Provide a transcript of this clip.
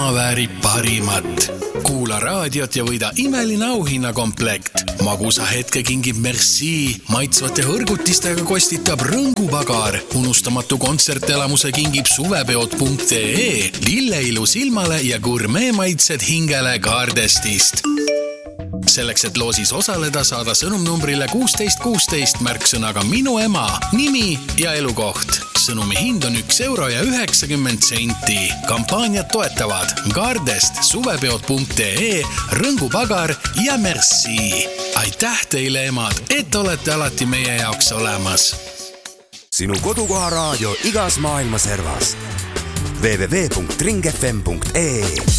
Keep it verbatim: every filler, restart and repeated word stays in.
ema väärib parimat. Kuula raadiot ja võida imeline auhinnakomplekt. Magusa hetke kingib Merci. Maitsvate hõrgutistega kostitab Rõngupagar. Unustamatu kontsertelamuse kingib suvepeod punkt ee. Lilleilu silmale ja gurmeemaitsed hingele Gardestist. Selleks, et loosis osaleda, saada sõnumnumbrile kuusteist kuusteist märksõnaga minu ema, nimi ja elukoht. Sõnumi hind on üks euro ja üheksakümmend senti. Kampaaniat toetavad Gardest, suvepeod punkt ee, Rõngupagar ja Merci. Aitäh teile, emad, et olete alati meie jaoks olemas. Sinu kodukoha raadio igas maailma servas. w w w punkt ring f m punkt ee